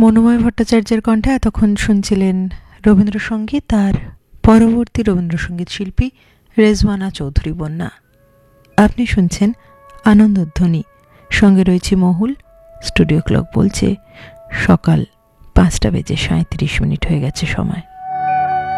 মনোময় ভট্টাচার্যের কণ্ঠে এতক্ষণ শুনছিলেন রবীন্দ্রসঙ্গীত আর পরবর্তী রবীন্দ্রসঙ্গীত শিল্পী রেজওয়ানা চৌধুরী বন্যা। আপনি শুনছেন আনন্দধ্বনি, সঙ্গে রয়েছে মহুল। স্টুডিও ক্লক বলছে সকাল 5:37 হয়ে গেছে সময়।